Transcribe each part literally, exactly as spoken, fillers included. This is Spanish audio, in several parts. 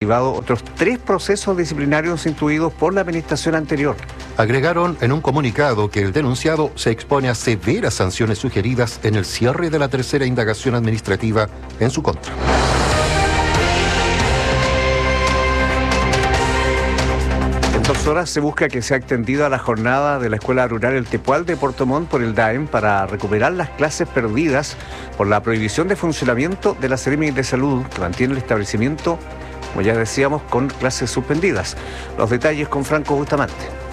archivado otros tres procesos disciplinarios instituidos por la administración anterior. Agregaron en un comunicado que el denunciado se expone a severas sanciones sugeridas en el cierre de la tercera indagación administrativa en su contra. En dos horas se busca que sea extendida la jornada de la Escuela Rural El Tepual de Puerto Montt por el D A E M para recuperar las clases perdidas por la prohibición de funcionamiento de la Seremi de Salud, que mantiene el establecimiento, como ya decíamos, con clases suspendidas. Los detalles con Franco Bustamante.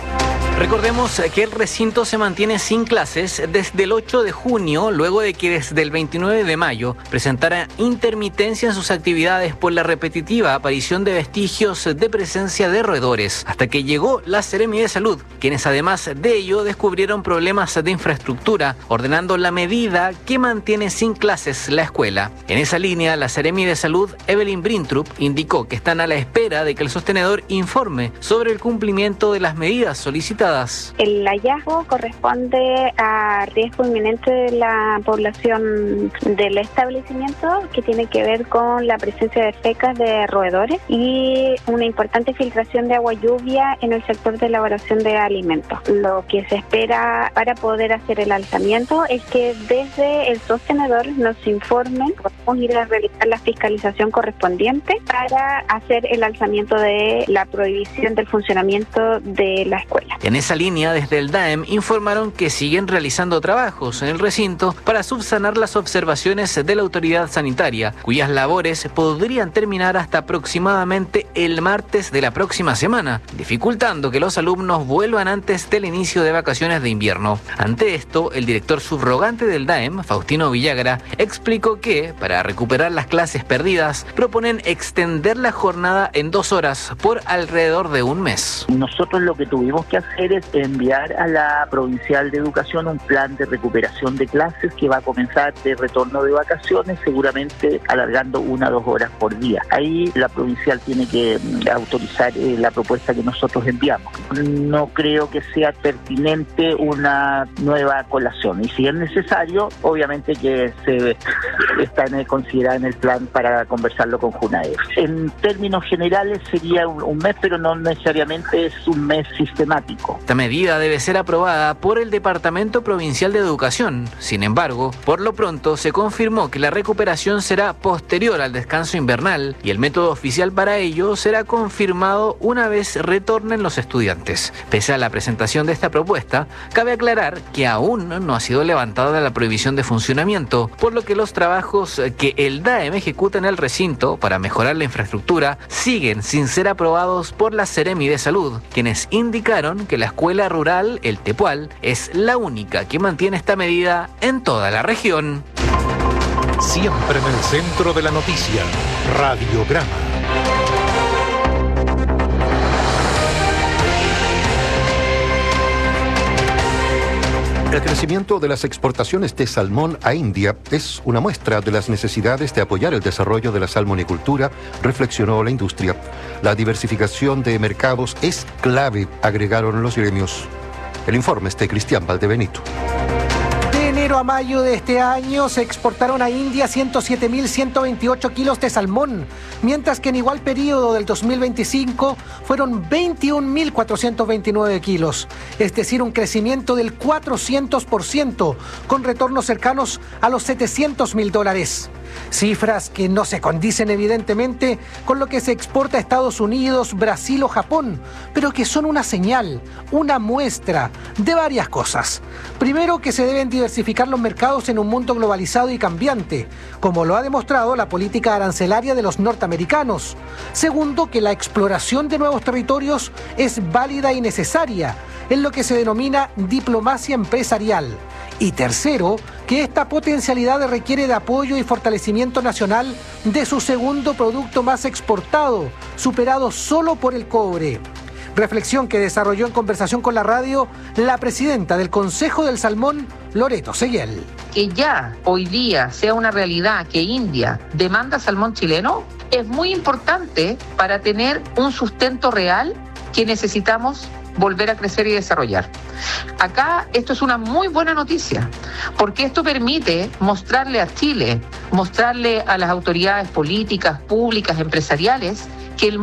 Recordemos que el recinto se mantiene sin clases desde el ocho de junio, luego de que desde el veintinueve de mayo presentara intermitencia en sus actividades por la repetitiva aparición de vestigios de presencia de roedores, hasta que llegó la Seremi de Salud, quienes además de ello descubrieron problemas de infraestructura, ordenando la medida que mantiene sin clases la escuela. En esa línea, la Seremi de Salud, Evelyn Brintrup, indicó que están a la espera de que el sostenedor informe sobre el cumplimiento de las medidas solicitadas. El hallazgo corresponde a riesgo inminente de la población del establecimiento, que tiene que ver con la presencia de fecas de roedores y una importante filtración de agua lluvia en el sector de elaboración de alimentos. Lo que se espera para poder hacer el alzamiento es que desde el sostenedor nos informen, podemos ir a realizar la fiscalización correspondiente para hacer el alzamiento de la prohibición del funcionamiento de la escuela. En esa línea, desde el D A E M informaron que siguen realizando trabajos en el recinto para subsanar las observaciones de la autoridad sanitaria, cuyas labores podrían terminar hasta aproximadamente el martes de la próxima semana, dificultando que los alumnos vuelvan antes del inicio de vacaciones de invierno. Ante esto, el director subrogante del D A E M, Faustino Villagra, explicó que, para recuperar las clases perdidas, proponen extender la jornada en dos horas por alrededor de un mes. Nosotros lo que tuvimos que hacer es enviar a la Provincial de Educación un plan de recuperación de clases que va a comenzar de retorno de vacaciones, seguramente alargando una o dos horas por día. Ahí la Provincial tiene que autorizar eh, la propuesta que nosotros enviamos. No creo que sea pertinente una nueva colación, y si es necesario, obviamente que se está en el, considerada en el plan para conversarlo con JUNAEF. En términos generales sería un, un mes, pero no necesariamente es un mes sistemático. Esta medida debe ser aprobada por el Departamento Provincial de Educación. Sin embargo, por lo pronto se confirmó que la recuperación será posterior al descanso invernal y el método oficial para ello será confirmado una vez retornen los estudiantes. Pese a la presentación de esta propuesta, cabe aclarar que aún no ha sido levantada la prohibición de funcionamiento, por lo que los trabajos que el D A E M ejecuta en el recinto para mejorar la infraestructura siguen sin ser aprobados por la Seremi de Salud, quienes indicaron que la Escuela Rural El Tepual es la única que mantiene esta medida en toda la región. Siempre en el centro de la noticia, Radiograma. El crecimiento de las exportaciones de salmón a India es una muestra de las necesidades de apoyar el desarrollo de la salmonicultura, reflexionó la industria. La diversificación de mercados es clave, agregaron los gremios. El informe es de Cristian Valdebenito. De enero a mayo de este año se exportaron a India ciento siete mil ciento veintiocho kilos de salmón, mientras que en igual periodo del dos mil veinticinco fueron veintiún mil cuatrocientos veintinueve kilos, es decir, un crecimiento del cuatrocientos por ciento, con retornos cercanos a los setecientos mil dólares. Cifras que no se condicen evidentemente con lo que se exporta a Estados Unidos, Brasil o Japón, pero que son una señal, una muestra de varias cosas. Primero, que se deben diversificar los mercados en un mundo globalizado y cambiante, como lo ha demostrado la política arancelaria de los norteamericanos. Segundo, que la exploración de nuevos territorios es válida y necesaria, en lo que se denomina diplomacia empresarial. Y tercero, que esta potencialidad requiere de apoyo y fortalecimiento nacional de su segundo producto más exportado, superado solo por el cobre. Reflexión que desarrolló en conversación con la radio la presidenta del Consejo del Salmón, Loreto Seguel. Que ya hoy día sea una realidad que India demanda salmón chileno es muy importante para tener un sustento real que necesitamos volver a crecer y desarrollar. Acá esto es una muy buena noticia, porque esto permite mostrarle a Chile, mostrarle a las autoridades políticas, públicas, empresariales, que el